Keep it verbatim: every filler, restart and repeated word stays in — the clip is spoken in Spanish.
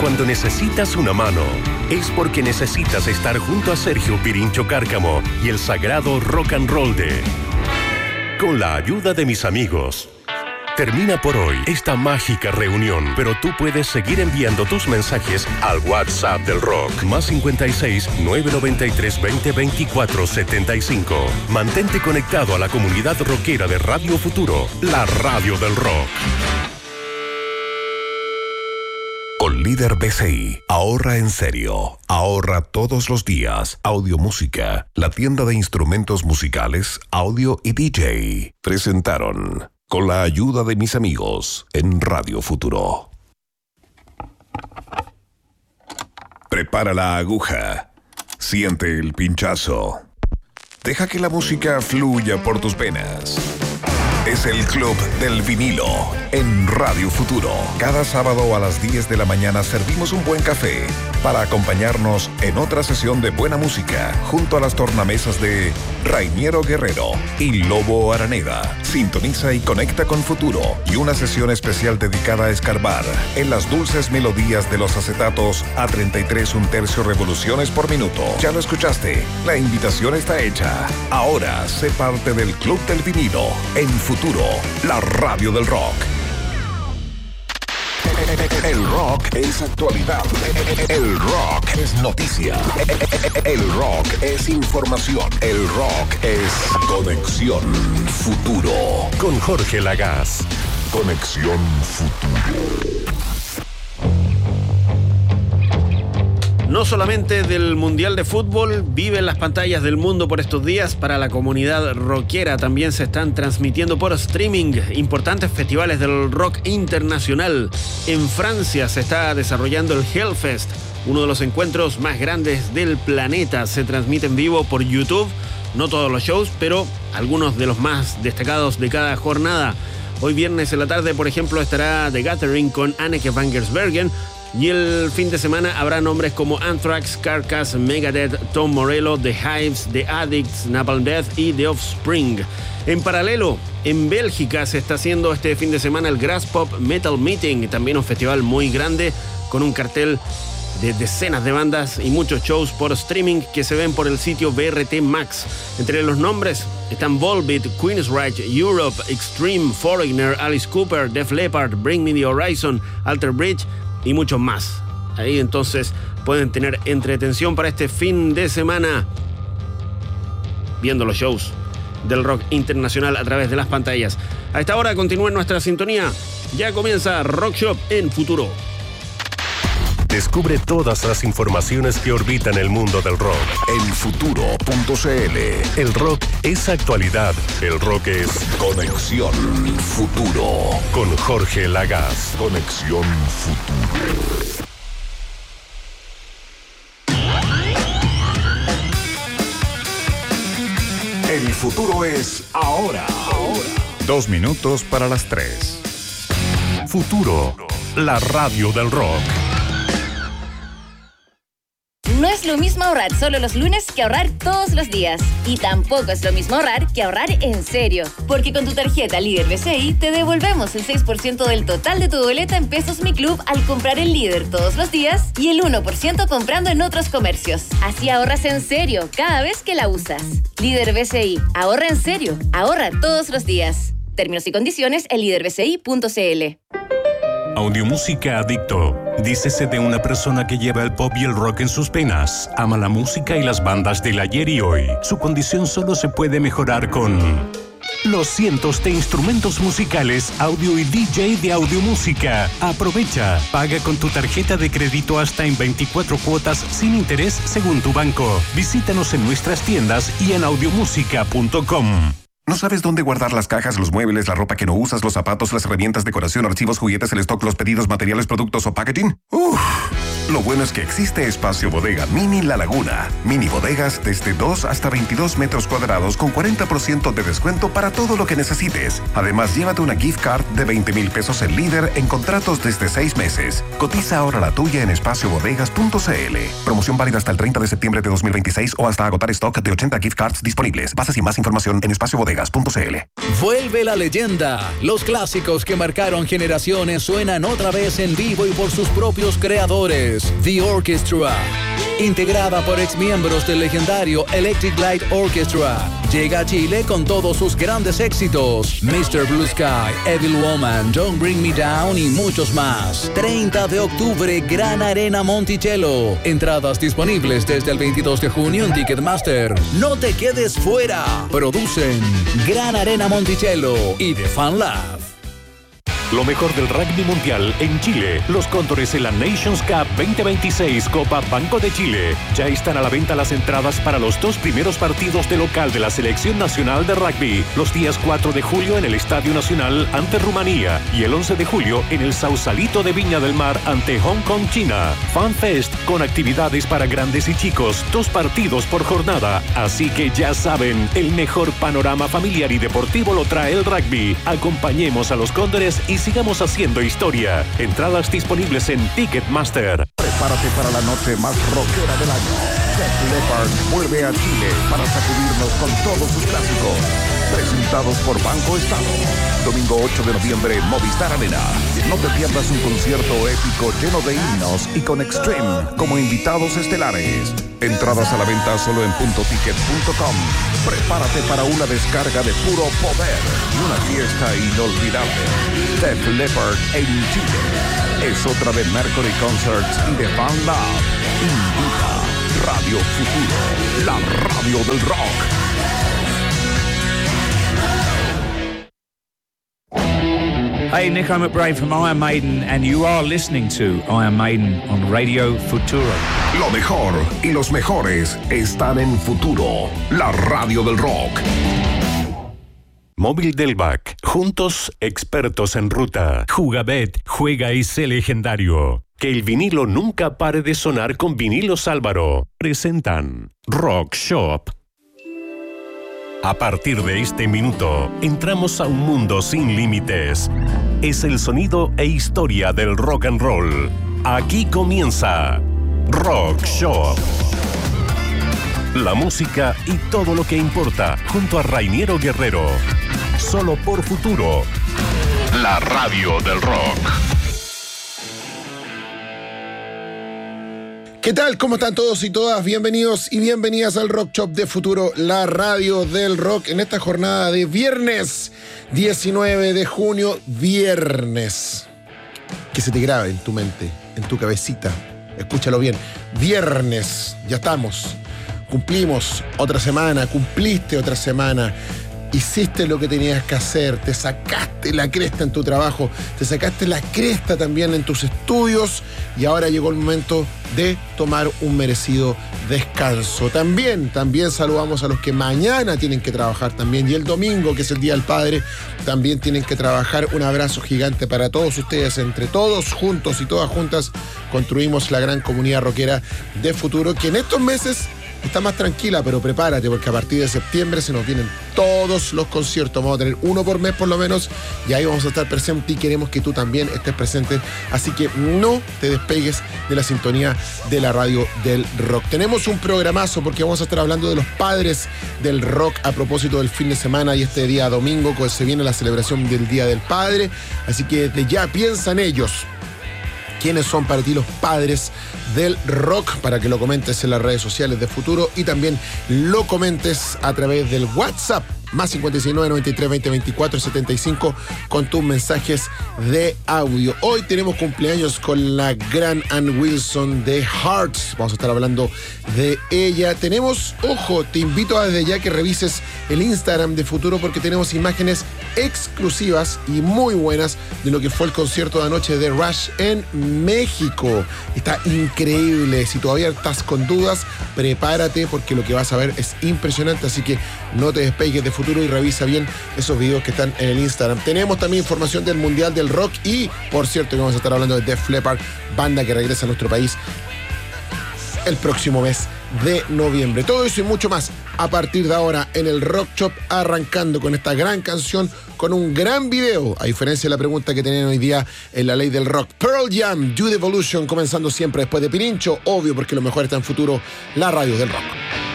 Cuando necesitas una mano, es porque necesitas estar junto a Sergio Pirincho Cárcamo y el sagrado rock and roll de Con la ayuda de mis amigos. Termina por hoy esta mágica reunión, pero tú puedes seguir enviando tus mensajes al WhatsApp del rock, más cincuenta y seis, novecientos noventa y tres, veinte, veinticuatro, setenta y cinco. Mantente conectado a la comunidad rockera de Radio Futuro, la radio del rock. Con Líder B C I, ahorra en serio. Ahorra todos los días. Audio Música, la tienda de instrumentos musicales, audio y D J. Presentaron Con la ayuda de mis amigos en Radio Futuro. Prepara la aguja. Siente el pinchazo. Deja que la música fluya por tus venas. Es el Club del Vinilo en Radio Futuro. Cada sábado a las diez de la mañana servimos un buen café para acompañarnos en otra sesión de buena música junto a las tornamesas de Rainiero Guerrero y Lobo Araneda. Sintoniza y conecta con Futuro y una sesión especial dedicada a escarbar en las dulces melodías de los acetatos a treinta y tres un tercio revoluciones por minuto. Ya lo escuchaste, la invitación está hecha. Ahora sé parte del Club del Vinilo en Futuro, la radio del rock. El rock es actualidad. El rock es noticia. El rock es información. El rock es Conexión Futuro. Con Jorge Lagaz. Conexión Futuro. No solamente del Mundial de Fútbol viven las pantallas del mundo por estos días, para la comunidad rockera también se están transmitiendo por streaming importantes festivales del rock internacional. En Francia se está desarrollando el Hellfest, uno de los encuentros más grandes del planeta. Se transmite en vivo por YouTube, no todos los shows, pero algunos de los más destacados de cada jornada. Hoy viernes en la tarde, por ejemplo, estará The Gathering con Anneke van Giersbergen. Y el fin de semana habrá nombres como Anthrax, Carcass, Megadeth, Tom Morello, The Hives, The Addicts, Napalm Death y The Offspring. En paralelo, en Bélgica se está haciendo este fin de semana el Graspop Metal Meeting, también un festival muy grande con un cartel de decenas de bandas y muchos shows por streaming que se ven por el sitio B R T Max. Entre los nombres están Volbeat, Queensrÿche, Europe, Extreme, Foreigner, Alice Cooper, Def Leppard, Bring Me the Horizon, Alter Bridge y muchos más. Ahí entonces pueden tener entretención para este fin de semana viendo los shows del rock internacional a través de las pantallas. A esta hora continúa en nuestra sintonía. Ya comienza Rock Shop en Futuro. Descubre todas las informaciones que orbitan el mundo del rock en futuro punto c l. El rock es actualidad. El rock es Conexión Futuro. Con Jorge Lagaz. Conexión Futuro. El futuro es ahora. Ahora. Dos minutos para las tres. Futuro, la radio del rock. No es lo mismo ahorrar solo los lunes que ahorrar todos los días. Y tampoco es lo mismo ahorrar que ahorrar en serio. Porque con tu tarjeta Líder B C I te devolvemos el seis por ciento del total de tu boleta en Pesos Mi Club al comprar en Líder todos los días y el uno por ciento comprando en otros comercios. Así ahorras en serio cada vez que la usas. Líder B C I. Ahorra en serio. Ahorra todos los días. Términos y condiciones en líder b c i punto c l. Audiomúsica Adicto. Dícese de una persona que lleva el pop y el rock en sus penas. Ama la música y las bandas del ayer y hoy. Su condición solo se puede mejorar con los cientos de instrumentos musicales, audio y D J de Audiomúsica. Aprovecha. Paga con tu tarjeta de crédito hasta en veinticuatro cuotas sin interés según tu banco. Visítanos en nuestras tiendas y en audiomúsica punto com. ¿No sabes dónde guardar las cajas, los muebles, la ropa que no usas, los zapatos, las herramientas, decoración, archivos, juguetes, el stock, los pedidos, materiales, productos o packaging? ¡Uf! Lo bueno es que existe espacio bodega Mini La Laguna. Mini bodegas desde dos hasta veintidós metros cuadrados con cuarenta por ciento de descuento para todo lo que necesites. Además, llévate una gift card de veinte mil pesos en Líder en contratos desde seis meses. Cotiza ahora la tuya en espacio bodegas punto c l. Promoción válida hasta el treinta de septiembre de dos mil veintiséis o hasta agotar stock de ochenta gift cards disponibles. Bases y más información en espacio bodegas punto c l. Vuelve la leyenda. Los clásicos que marcaron generaciones suenan otra vez en vivo y por sus propios creadores. The Orchestra, integrada por exmiembros del legendario Electric Light Orchestra, llega a Chile con todos sus grandes éxitos: mister Blue Sky, Evil Woman, Don't Bring Me Down y muchos más. treinta de octubre, Gran Arena Monticello. Entradas disponibles desde el veintidós de junio en Ticketmaster. No te quedes fuera. Producen Gran Arena Monticello y The Fan Lab. Lo mejor del rugby mundial en Chile. Los Cóndores en la Nations Cup veinte veintiséis Copa Banco de Chile. Ya están a la venta las entradas para los dos primeros partidos de local de la Selección Nacional de Rugby. Los días cuatro de julio en el Estadio Nacional ante Rumanía y el once de julio en el Sausalito de Viña del Mar ante Hong Kong, China. FanFest con actividades para grandes y chicos. Dos partidos por jornada. Así que ya saben, el mejor panorama familiar y deportivo lo trae el rugby. Acompañemos a los Cóndores y sigamos haciendo historia. Entradas disponibles en Ticketmaster. Prepárate para la noche más rockera del año. Def Leppard vuelve a Chile para sacudirnos con todos sus clásicos. Presentados por Banco Estado. Domingo ocho de noviembre, Movistar Arena. No te pierdas un concierto épico lleno de himnos y con Extreme como invitados estelares. Entradas a la venta solo en punto ticket punto com. Prepárate para una descarga de puro poder y una fiesta inolvidable. Def Leppard en Chile. Es otra de Mercury Concerts y de Fan Lab. Invita Radio Futuro, la radio del rock. Hey, Nick, I'm McBrain from Iron Maiden, and you are listening to Iron Maiden on Radio Futuro. Lo mejor y los mejores están en Futuro, la radio del rock. Móvil del B A C. Juntos, expertos en ruta. Jugabet, juega y sé legendario. Que el vinilo nunca pare de sonar con Vinilos Álvaro. Presentan Rock Shop. A partir de este minuto, entramos a un mundo sin límites. Es el sonido e historia del rock and roll. Aquí comienza Rock Shop. La música y todo lo que importa, junto a Rainiero Guerrero. Solo por Futuro, la radio del rock. ¿Qué tal? ¿Cómo están todos y todas? Bienvenidos y bienvenidas al Rock Shop de Futuro, la radio del rock, en esta jornada de viernes diecinueve de junio, viernes. Que se te grabe en tu mente, en tu cabecita. Escúchalo bien. Viernes, ya estamos. Cumplimos otra semana, cumpliste otra semana. Hiciste lo que tenías que hacer, te sacaste la cresta en tu trabajo, te sacaste la cresta también en tus estudios y ahora llegó el momento de tomar un merecido descanso. También, también saludamos a los que mañana tienen que trabajar también y el domingo, que es el Día del Padre, también tienen que trabajar. Un abrazo gigante para todos ustedes. Entre todos juntos y todas juntas construimos la gran comunidad rockera de Futuro, que en estos meses está más tranquila, pero prepárate porque a partir de septiembre se nos vienen todos los conciertos. Vamos a tener uno por mes por lo menos y ahí vamos a estar presentes y queremos que tú también estés presente. Así que no te despegues de la sintonía de la radio del rock. Tenemos un programazo porque vamos a estar hablando de los padres del rock a propósito del fin de semana y este día domingo pues se viene la celebración del Día del Padre. Así que desde ya piensa en ellos. ¿Quiénes son para ti los padres del rock? Para que lo comentes en las redes sociales de Futuro y también lo comentes a través del WhatsApp más cincuenta y seis nueve noventa y tres veinte veinticuatro setenta y cinco con tus mensajes de audio. Hoy tenemos cumpleaños con la gran Ann Wilson de Hearts. Vamos a estar hablando de ella. Tenemos, ojo, te invito a desde ya que revises el Instagram de Futuro porque tenemos imágenes exclusivas y muy buenas de lo que fue el concierto de anoche de Rush en México. Está increíble. Si todavía estás con dudas, prepárate porque lo que vas a ver es impresionante, así que no te despegues de Futuro y revisa bien esos videos que están en el Instagram. Tenemos también información del Mundial del Rock y, por cierto, que vamos a estar hablando de Def Leppard, banda que regresa a nuestro país el próximo mes de noviembre. Todo eso y mucho más a partir de ahora en el Rock Shop, arrancando con esta gran canción, con un gran video, a diferencia de la pregunta que tienen hoy día en la ley del rock. Pearl Jam, Youth Evolution, comenzando siempre después de Pirincho, obvio porque lo mejor está en Futuro, la radio del rock.